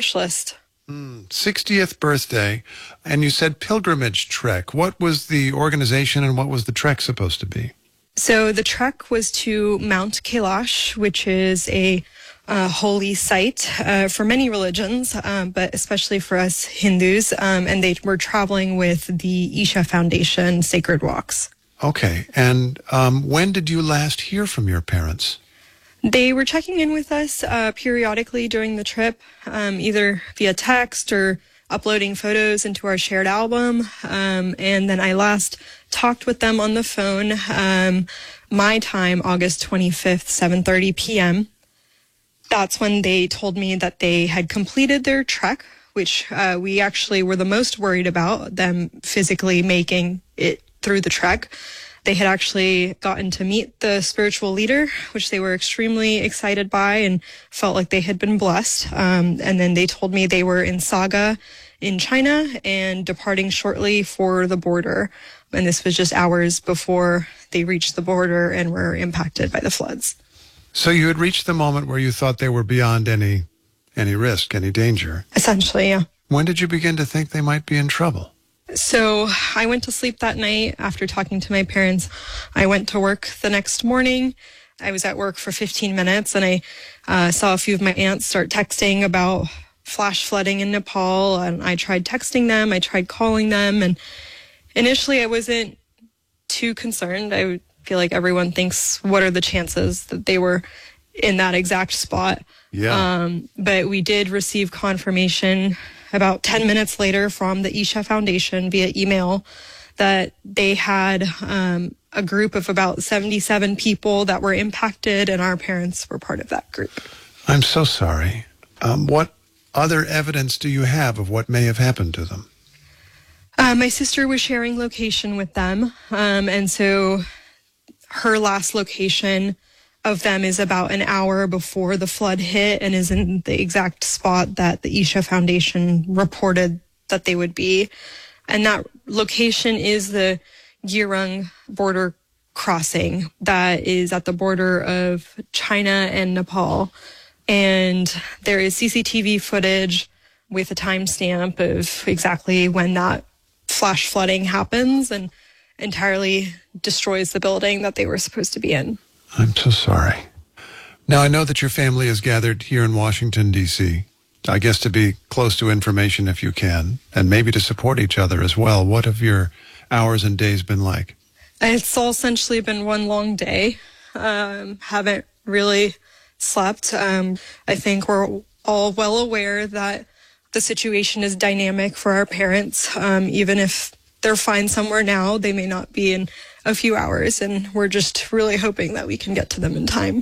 wish list. 60th birthday, and you said pilgrimage trek. What was the organization and what was the trek supposed to be? So the trek was to Mount Kailash, which is a holy site for many religions, but especially for us Hindus. And they were traveling with the Isha Foundation Sacred Walks. Okay. And when did you last hear from your parents? They were checking in with us periodically during the trip, either via text or uploading photos into our shared album. And then I last talked with them on the phone, my time, August 25th, 7:30 p.m. That's when they told me that they had completed their trek, which we actually were the most worried about, them physically making it through the trek. They had actually gotten to meet the spiritual leader, which they were extremely excited by and felt like they had been blessed. And then they told me they were in Saga in China and departing shortly for the border. And this was just hours before they reached the border and were impacted by the floods. So you had reached the moment where you thought they were beyond any risk, any danger. Essentially, yeah. When did you begin to think they might be in trouble? So I went to sleep that night after talking to my parents. I went to work the next morning. I was at work for 15 minutes and I saw a few of my aunts start texting about flash flooding in Nepal. And I tried texting them. I tried calling them. And initially I wasn't too concerned. I feel like everyone thinks, what are the chances that they were in that exact spot? Yeah. But we did receive confirmation about 10 minutes later from the Isha Foundation via email that they had a group of about 77 people that were impacted, and our parents were part of that group. I'm so sorry. What other evidence do you have of what may have happened to them? My sister was sharing location with them, and so her last location of them is about an hour before the flood hit and is in the exact spot that the Isha Foundation reported that they would be. And that location is the Girung border crossing that is at the border of China and Nepal. And there is CCTV footage with a timestamp of exactly when that flash flooding happens and entirely destroys the building that they were supposed to be in. I'm so sorry. Now, I know that your family is gathered here in Washington, D.C., I guess to be close to information if you can, and maybe to support each other as well. What have your hours and days been like? It's all essentially been one long day. Haven't really slept. I think we're all well aware that the situation is dynamic for our parents. Even if they're fine somewhere now, they may not be in a few hours, and we're just really hoping that we can get to them in time.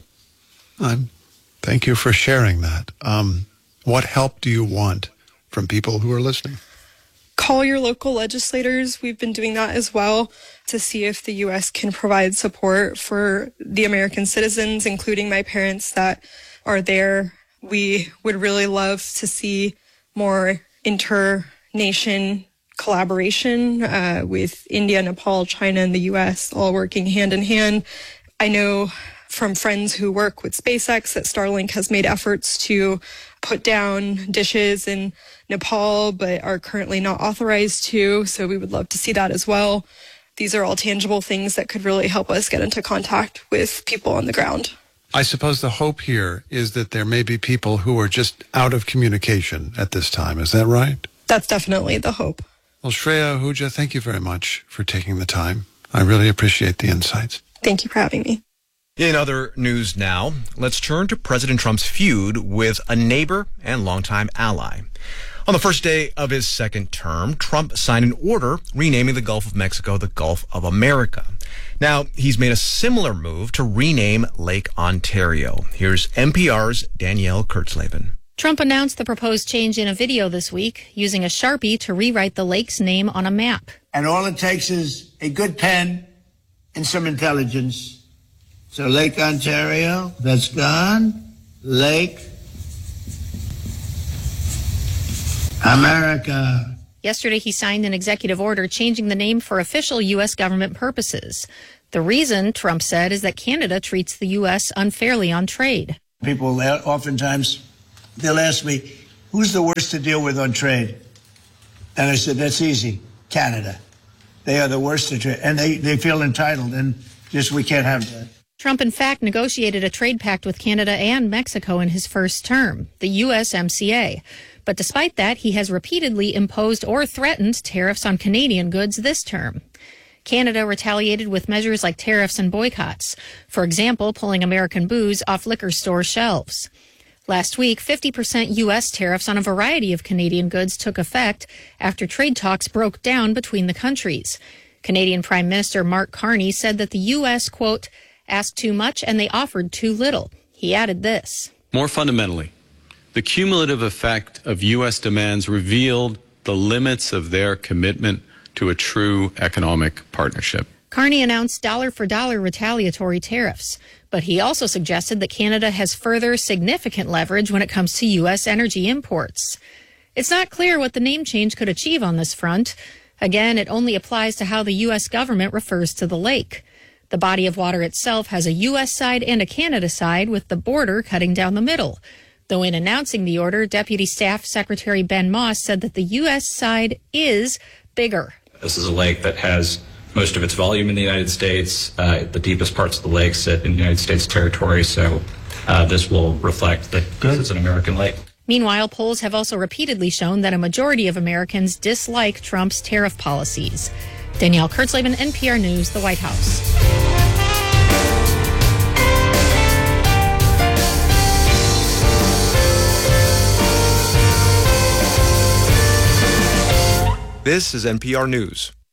Thank you for sharing that. What help do you want from people who are listening? Call your local legislators. We've been doing that as well to see if the U.S. can provide support for the American citizens, including my parents that are there. We would really love to see more inter-nation collaboration with India, Nepal, China, and the U.S. all working hand in hand. I know from friends who work with SpaceX that Starlink has made efforts to put down dishes in Nepal, but are currently not authorized to. So we would love to see that as well. These are all tangible things that could really help us get into contact with people on the ground. I suppose the hope here is that there may be people who are just out of communication at this time. Is that right? That's definitely the hope. Well, Shreya Ahuja, thank you very much for taking the time. I really appreciate the insights. Thank you for having me. In other news now, let's turn to President Trump's feud with a neighbor and longtime ally. On the first day of his second term, Trump signed an order renaming the Gulf of Mexico the Gulf of America. Now, he's made a similar move to rename Lake Ontario. Here's NPR's Danielle Kurtzleben. Trump announced the proposed change in a video this week, using a Sharpie to rewrite the lake's name on a map. And all it takes is a good pen and some intelligence. So Lake Ontario, that's gone. Lake America. Yesterday, he signed an executive order changing the name for official U.S. government purposes. The reason, Trump said, is that Canada treats the U.S. unfairly on trade. People oftentimes, they'll ask me, who's the worst to deal with on trade? And I said, that's easy, Canada. They are the worst to trade, and they feel entitled, and just we can't have that. Trump, in fact, negotiated a trade pact with Canada and Mexico in his first term, the USMCA. But despite that, he has repeatedly imposed or threatened tariffs on Canadian goods this term. Canada retaliated with measures like tariffs and boycotts, for example, pulling American booze off liquor store shelves. Last week, 50% U.S. tariffs on a variety of Canadian goods took effect after trade talks broke down between the countries. Canadian Prime Minister Mark Carney said that the U.S., quote, asked too much and they offered too little. He added this. More fundamentally, the cumulative effect of U.S. demands revealed the limits of their commitment to a true economic partnership. Carney announced dollar-for-dollar retaliatory tariffs, but he also suggested that Canada has further significant leverage when it comes to U.S. energy imports. It's not clear what the name change could achieve on this front. Again, it only applies to how the U.S. government refers to the lake. The body of water itself has a U.S. side and a Canada side, with the border cutting down the middle. Though in announcing the order, Deputy Staff Secretary Ben Moss said that the U.S. side is bigger. This is a lake that has most of its volume in the United States. The deepest parts of the lake sit in United States territory, so this will reflect that this is an American lake. Meanwhile, polls have also repeatedly shown that a majority of Americans dislike Trump's tariff policies. Danielle Kurtzleben, NPR News, the White House. This is NPR News.